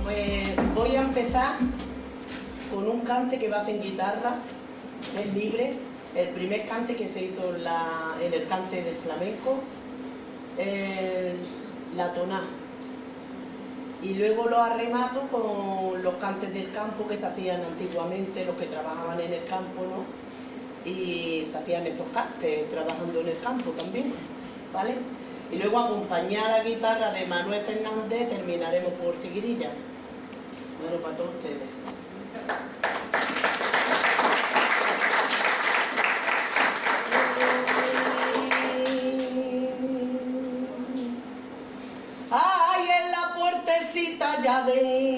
Pues voy a empezar con un cante que va a hacer en guitarra, es libre, el primer cante que se hizo en el cante del flamenco, la toná. Y luego lo arremato con los cantes del campo que se hacían antiguamente, los que trabajaban en el campo, ¿no? Y se hacían estos cantes trabajando en el campo también, ¿vale? Y luego acompañar a la guitarra de Manuel Fernández terminaremos por Figuirilla. Bueno, para todos ustedes.